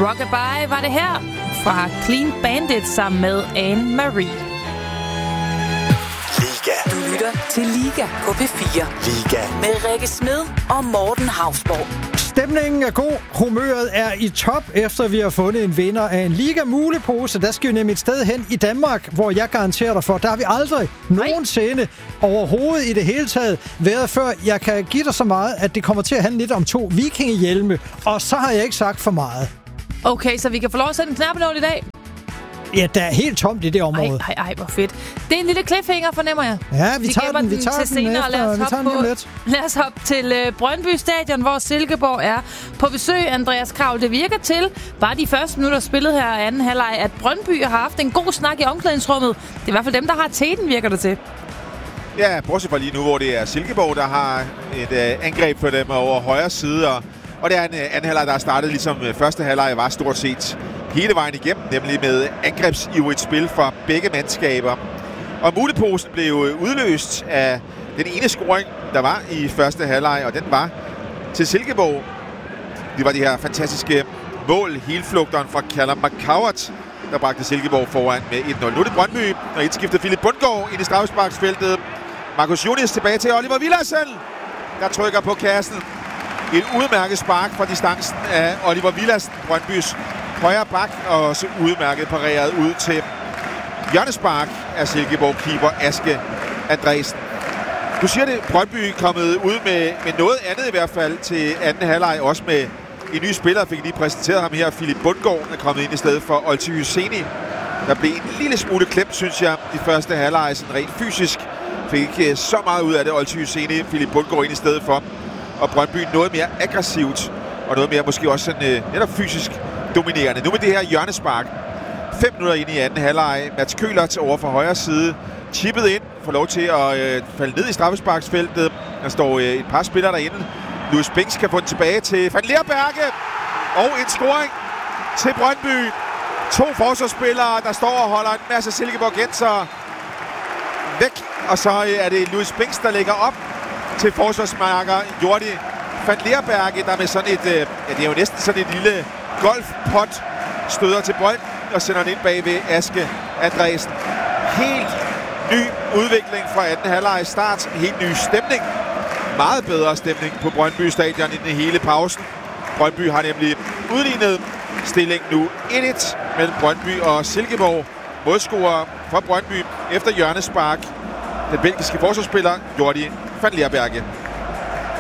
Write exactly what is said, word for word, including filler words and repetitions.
Rockabye var det her fra Clean Bandit sammen med Anne Marie. Liga. Du lytter til Liga på P fire. Liga. Med Rikke Smed og Morten Hausborg. Stemningen er god. Humøret er i top, efter vi har fundet en vinder af en Liga-mulepose. Der skal vi nemlig et sted hen i Danmark, hvor jeg garanterer dig for, der har vi aldrig nogensinde overhovedet i det hele taget været før. Jeg kan give dig så meget, at det kommer til at handle lidt om to vikingehjelme, og så har jeg ikke sagt for meget. Okay, så vi kan få lov at sætte en knappenål i dag? Ja, der er helt tomt i det område. Ej, ej, ej, hvor fedt. Det er en lille cliffhanger, fornemmer jeg. Ja, vi, vi tager den, vi tager den, senere, efter, lad os vi tager den på, lidt. Lad os hoppe til uh, Brøndby Stadion, hvor Silkeborg er på besøg. Andreas Krav, det virker til, bare de første minutter spillet her i anden halvleg, at Brøndby har haft en god snak i omklædningsrummet. Det er i hvert fald dem, der har teten, virker det til. Ja, bortset fra lige nu, hvor det er Silkeborg, der har et uh, angreb på dem over højre side. Og, og det er en uh, anden halvleg, der er startet, ligesom uh, første halvleg var stort set hele vejen igennem, nemlig med angrebsivrigt spil fra begge mandskaber. Og muleposen blev udløst af den ene scoring, der var i første halvleg, og den var til Silkeborg. Det var de her fantastiske mål, helflugteren fra Callum McCowart, der bragte Silkeborg foran med et nul. Nu er det Brøndby, og indskifter Philip Bundgaard ind i straffesparksfeltet. Marcus Junius tilbage til Oliver Villadsen, der trykker på kassen. Et udmærket spark fra distancen af Oliver Villadsen, Brøndbys højre bak, og også udmærket pareret ud til hjørnespark af Silkeborg-keeper Aske Andresen. Du siger det, Brøndby kommet ud med, med noget andet i hvert fald til anden halvleg, også med en ny spiller. Fik lige præsenteret ham her, Philip Bundgaard, der er kommet ind i stedet for Olti Hyseni. Der blev en lille smule klemt, synes jeg, i første halvleg, sådan rent fysisk. Fik ikke så meget ud af det, Olti Hyseni, Philip Bundgaard ind i stedet for. Og Brøndby noget mere aggressivt, og noget mere måske også sådan, uh, netop fysisk dominerende. Nu med det her hjørnespark. Fem minutter ind i anden halvleg. Mats Køhlert over for højre side. Chippet ind. Får lov til at øh, falde ned i straffesparksfeltet. Der står øh, et par spillere derinde. Louis Binks kan få den tilbage til Van Leerberge. Og en scoring til Brøndby. To forsvarsspillere, der står og holder en masse Silkeborgenser væk. Og så øh, er det Louis Binks, der lægger op til forsvarsmarker Jordi Van Leerberge, der med sådan et, øh, ja, det er jo næsten sådan et lille golfpot, støder til bolden og sender den ind bag ved Aske Andresen. Helt ny udvikling fra anden halvleg start. Helt ny stemning. Meget bedre stemning på Brøndby Stadion end i hele pausen. Brøndby har nemlig udlignet stillingen nu et et mellem Brøndby og Silkeborg. Målscorer for Brøndby efter hjørnespark. Den belgiske forsvarsspiller Jordi Van Leerberge.